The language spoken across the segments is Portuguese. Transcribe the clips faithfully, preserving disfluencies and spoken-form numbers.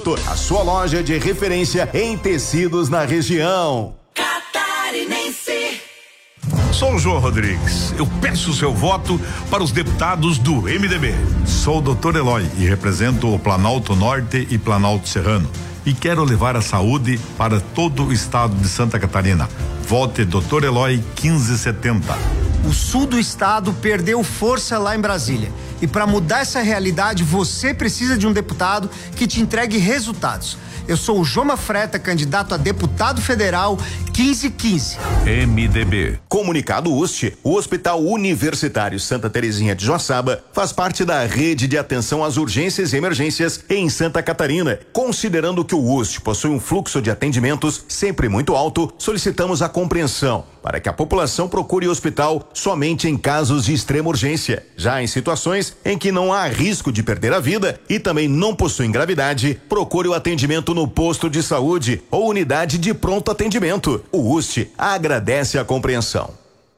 Produto, a sua loja de referência em tecidos na região. Catarinense. Sou o João Rodrigues. Eu peço o seu voto para os deputados do M D B. Sou o doutor Eloy e represento o Planalto Norte e Planalto Serrano. E quero levar a saúde para todo o estado de Santa Catarina. Vote doutor Eloy quinze setenta. O sul do estado perdeu força lá em Brasília. E para mudar essa realidade, você precisa de um deputado que te entregue resultados. Eu sou o Joma Freta, candidato a deputado federal quinze quinze. M D B. Comunicado U S T, o Hospital Universitário Santa Terezinha de Joaçaba faz parte da rede de atenção às urgências e emergências em Santa Catarina. Considerando que o U S T possui um fluxo de atendimentos sempre muito alto, solicitamos a compreensão para que a população procure o hospital somente em casos de extrema urgência. Já em situações em que não há risco de perder a vida e também não possui gravidade, procure o atendimento no posto de saúde ou unidade de pronto atendimento. O U S T agradece a compreensão.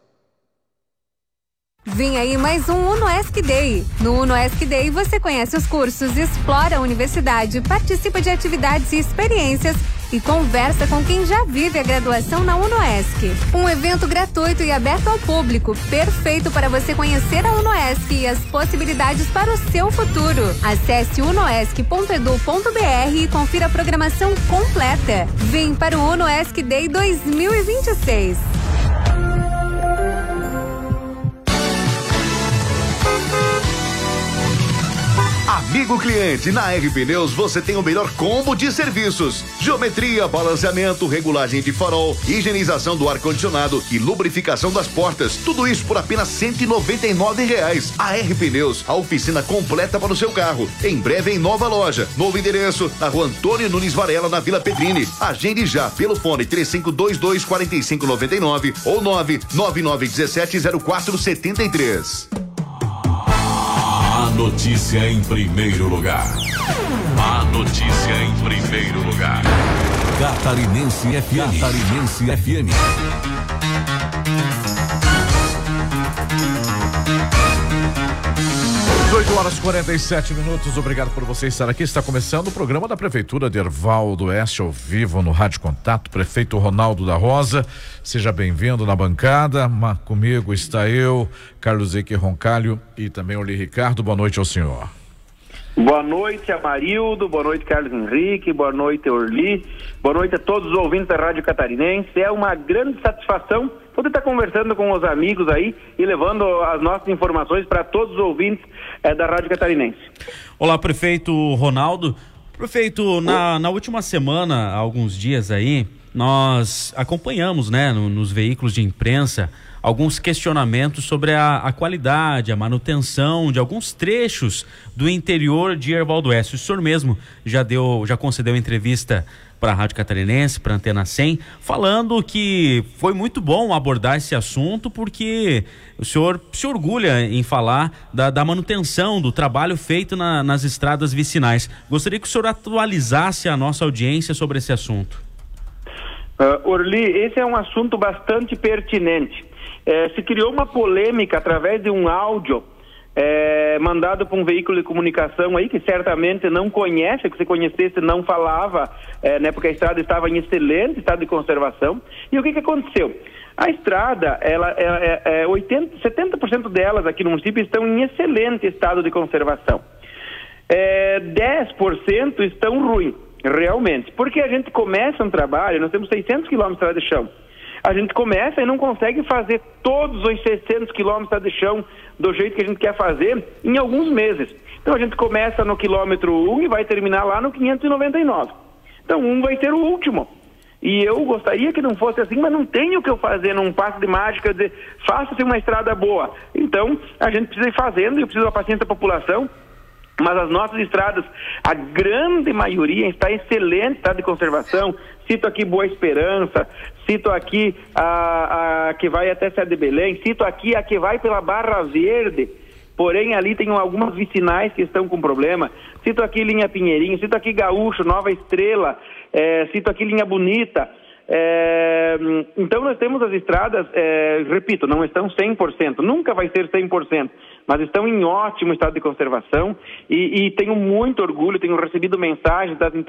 Vem aí mais um UnoESC Day. No UnoESC Day você conhece os cursos, explora a universidade, participa de atividades e experiências e conversa com quem já vive a graduação na UnoESC. Um evento gratuito e aberto ao público, perfeito para você conhecer a UnoESC e as possibilidades para o seu futuro. Acesse unoesc ponto edu ponto br e confira a programação completa. Vem para o UnoESC Day dois mil e vinte e seis. Amigo cliente, na R Pneus você tem o melhor combo de serviços: geometria, balanceamento, regulagem de farol, higienização do ar-condicionado e lubrificação das portas. Tudo isso por apenas cento e noventa e nove reais. A R Pneus, a oficina completa para o seu carro. Em breve em nova loja, novo endereço, na rua Antônio Nunes Varela, na Vila Pedrini. Agende já pelo fone três cinco dois dois, quatro cinco nove nove ou nove nove nove um sete zero quatro sete três. A notícia em primeiro lugar. A notícia em primeiro lugar. Catarinense F M. Catarinense F M. dezoito horas e quarenta e sete minutos, obrigado por você estar aqui. Está começando o programa da Prefeitura de Erval do Oeste, ao vivo no Rádio Contato. Prefeito Ronaldo da Rosa, seja bem-vindo na bancada. Comigo está eu, Carlos Eike Roncalho e também Oli Ricardo. Boa noite ao senhor. Boa noite, Amarildo, boa noite, Carlos Henrique, boa noite, Orli, boa noite a todos os ouvintes da Rádio Catarinense. É uma grande satisfação poder estar conversando com os amigos aí e levando as nossas informações para todos os ouvintes eh, da Rádio Catarinense. Olá, prefeito Ronaldo. Prefeito, na, na última semana, há alguns dias aí, nós acompanhamos, né, no, nos veículos de imprensa, alguns questionamentos sobre a, a qualidade, a manutenção de alguns trechos do interior de Erval do Oeste. O senhor mesmo já deu, já concedeu entrevista para a Rádio Catarinense, para a Antena cem, falando que foi muito bom abordar esse assunto, porque o senhor se orgulha em falar da, da manutenção, do trabalho feito na, nas estradas vicinais. Gostaria que o senhor atualizasse a nossa audiência sobre esse assunto. Uh, Orli, esse é um assunto bastante pertinente. É, se criou uma polêmica através de um áudio é, mandado para um veículo de comunicação aí que certamente não conhece, que se conhecesse não falava, é, né, porque a estrada estava em excelente estado de conservação. E o que que aconteceu? A estrada, ela, é, é, oitenta, setenta por cento delas aqui no município estão em excelente estado de conservação. É, dez por cento estão ruins, realmente. Porque a gente começa um trabalho, nós temos seiscentos quilômetros de estrada de chão. A gente começa e não consegue fazer todos os seiscentos quilômetros de chão do jeito que a gente quer fazer em alguns meses. Então a gente começa no quilômetro um e vai terminar lá no quinhentos e noventa e nove. Então um vai ser o último. E eu gostaria que não fosse assim, mas não tenho o que eu fazer num passe de mágica, dizer, faça-se uma estrada boa. Então a gente precisa ir fazendo, eu preciso da paciência da população. Mas as nossas estradas, a grande maioria está em excelente estado de conservação. Cito aqui Boa Esperança, cito aqui a, a que vai até Serra de Belém, cito aqui a que vai pela Barra Verde, porém ali tem algumas vicinais que estão com problema. Cito aqui Linha Pinheirinho, cito aqui Gaúcho, Nova Estrela, é, cito aqui Linha Bonita. É, então nós temos as estradas, é, repito, não estão cem por cento, nunca vai ser cem por cento, mas estão em ótimo estado de conservação e, e tenho muito orgulho, tenho recebido mensagens das